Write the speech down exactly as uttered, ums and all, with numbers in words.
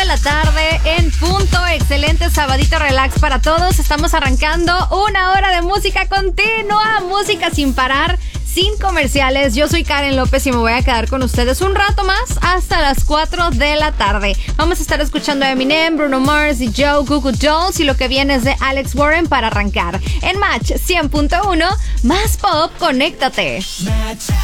de la tarde en punto. Excelente sabadito relax para todos. Estamos arrancando una hora de música continua, música sin parar, sin comerciales. Yo soy Karen López y me voy a quedar con ustedes un rato más hasta las cuatro de la tarde. Vamos a estar escuchando a Eminem, Bruno Mars y Joe Goo Goo Dolls, y lo que viene es de Alex Warren para arrancar. En Match cien punto uno, más pop, conéctate. Match.